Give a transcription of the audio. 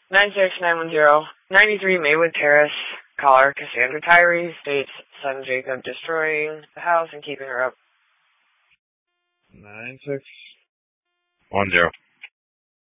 96910, 93 Maywood Terrace. Caller Cassandra Tyree states son Jacob destroying the house and keeping her up. 9610.